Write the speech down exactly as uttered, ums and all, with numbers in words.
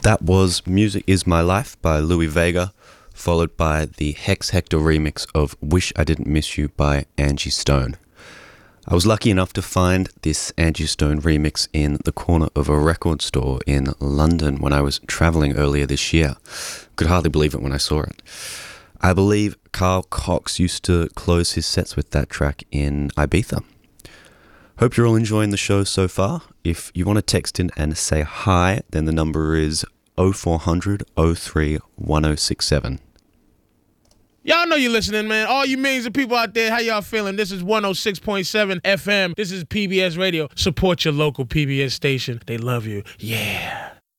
That was Music Is My Life by Louis Vega, followed by the Hex Hector remix of Wish I Didn't Miss You by Angie Stone. I was lucky enough to find this Angie Stone remix in the corner of a record store in London when I was travelling earlier this year. Could hardly believe it when I saw it. I believe Carl Cox used to close his sets with that track in Ibiza. Hope you're all enjoying the show so far. If you want to text in and say hi, then the number is oh four hundred oh three one oh six seven. Y'all know you're listening, man. All you millions of people out there, how y'all feeling? This is one oh six point seven F M. This is P B S Radio. Support your local P B S station. They love you. Yeah.